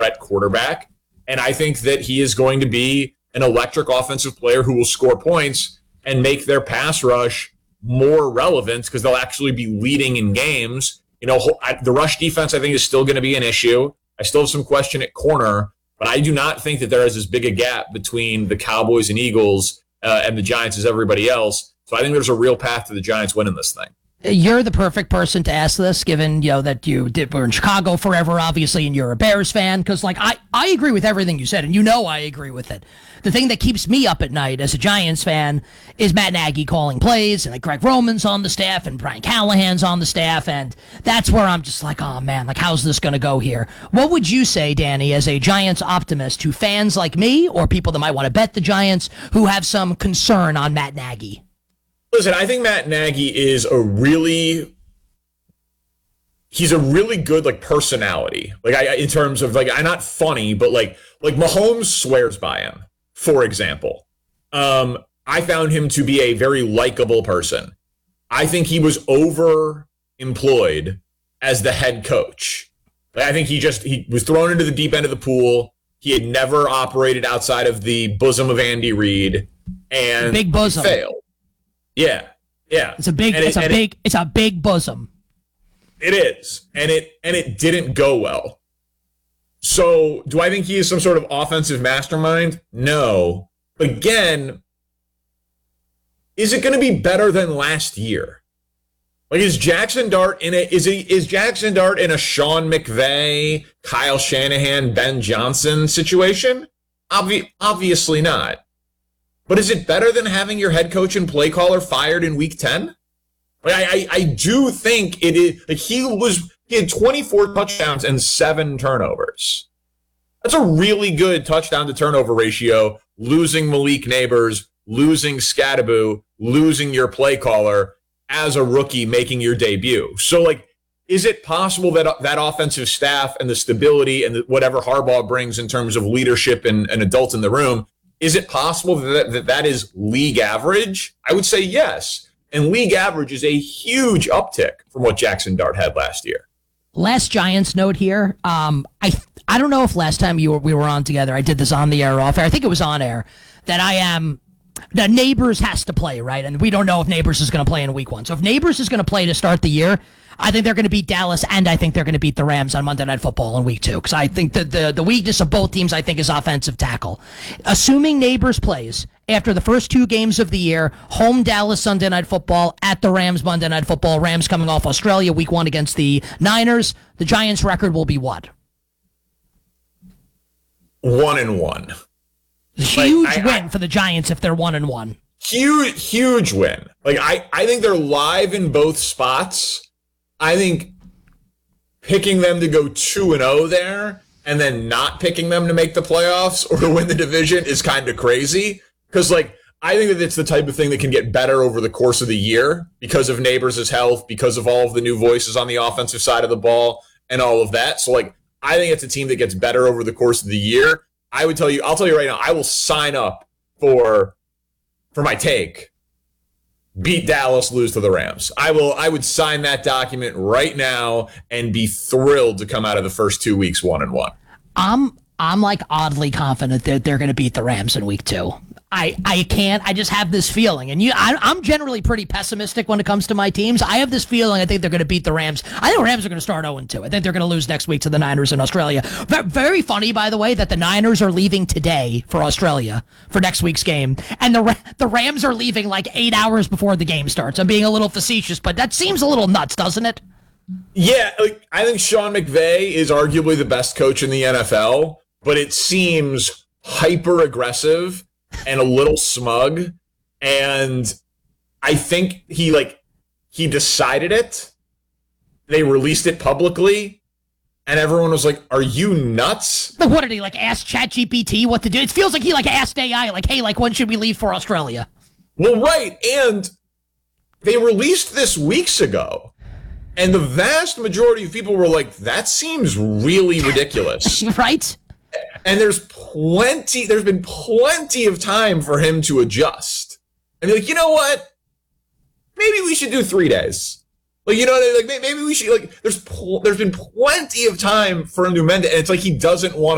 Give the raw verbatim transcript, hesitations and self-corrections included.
threat quarterback. And I think that he is going to be an electric offensive player who will score points and make their pass rush more relevant because they'll actually be leading in games. You know, the rush defense, I think, is still going to be an issue. I still have some question at corner, but I do not think that there is as big a gap between the Cowboys and Eagles uh, and the Giants as everybody else. So I think there's a real path to the Giants winning this thing. You're the perfect person to ask this, given, you know, that you did, were in Chicago forever, obviously, and you're a Bears fan. Because, like, I, I agree with everything you said, and you know I agree with it. The thing that keeps me up at night as a Giants fan is Matt Nagy calling plays, and like Greg Roman's on the staff, and Brian Callahan's on the staff, and that's where I'm just like, oh man, like how's this going to go here? What would you say, Danny, as a Giants optimist, to fans like me or people that might want to bet the Giants who have some concern on Matt Nagy? Listen, I think Matt Nagy is a really, he's a really good like personality. Like I, in terms of like, I'm not funny, but like, like Mahomes swears by him, for example. Um, I found him to be a very likable person. I think he was over-employed as the head coach. Like, I think he just, he was thrown into the deep end of the pool. He had never operated outside of the bosom of Andy Reid and big bosom. failed. Yeah, yeah. It's a big, and it's it, a big, it, it's a big bosom. It is, and it and it didn't go well. So, do I think he is some sort of offensive mastermind? No. Again, is it going to be better than last year? Like, is Jackson Dart in a is he is Jackson Dart in a Sean McVay, Kyle Shanahan, Ben Johnson situation? Obvi- obviously not. But is it better than having your head coach and play caller fired in week ten? Like, I, I, I do think it is. Like he was, he had twenty-four touchdowns and seven turnovers. That's a really good touchdown to turnover ratio. Losing Malik Neighbors, losing Scadaboo, losing your play caller as a rookie making your debut. So, like, is it possible that that offensive staff and the stability and the, whatever Harbaugh brings in terms of leadership and an adult in the room? Is it possible that, that that is league average? I would say yes. And league average is a huge uptick from what Jackson Dart had last year. Last Giants note here. Um, I I don't know if last time you were, we were on together, I did this on the air or off air. I think it was on air that I am. That Neighbors has to play, right? And we don't know if Neighbors is going to play in week one. So if Neighbors is going to play to start the year, I think they're going to beat Dallas, and I think they're going to beat the Rams on Monday Night Football in week two. Because I think that the, the weakness of both teams, I think, is offensive tackle. Assuming Neighbors plays after the first two games of the year, home Dallas Sunday Night Football, at the Rams Monday Night Football, Rams coming off Australia week one against the Niners, the Giants' record will be what? One and one. Huge like, I, win I, for the Giants if they're one and one. Huge, huge win. Like I, I think they're live in both spots. I think picking them to go two and zero there, and then not picking them to make the playoffs or to win the division is kind of crazy. Because like I think that it's the type of thing that can get better over the course of the year because of Neighbors' health, because of all of the new voices on the offensive side of the ball, and all of that. So like I think it's a team that gets better over the course of the year. I would tell you, I'll tell you right now, I will sign up for for my take. Beat Dallas, lose to the Rams. I will. I would sign that document right now and be thrilled to come out of the first two weeks one and one. I'm I'm like oddly confident that they're going to beat the Rams in week two. I, I can't. I just have this feeling, and you. I, I'm generally pretty pessimistic when it comes to my teams. I have this feeling. I think they're going to beat the Rams. I think the Rams are going to start oh and two. I think they're going to lose next week to the Niners in Australia. Very funny, by the way, that the Niners are leaving today for Australia for next week's game, and the the Rams are leaving like eight hours before the game starts. I'm being a little facetious, but that seems a little nuts, doesn't it? Yeah, like, I think Sean McVay is arguably the best coach in the N F L, but it seems hyper aggressive and a little smug, and I think he like he decided it. They released it publicly, and everyone was like, "Are you nuts?" Like, what did he like ask ChatGPT what to do? It feels like he like asked A I, like, "Hey, like when should we leave for Australia?" Well, right, and they released this weeks ago, and the vast majority of people were like, "That seems really ridiculous," right? And there's plenty, there's been plenty of time for him to adjust. And be like, you know what? Maybe we should do three days. Like, you know what I mean? Like, maybe we should, like, there's, pl- there's been plenty of time for him to amend it. And it's like he doesn't want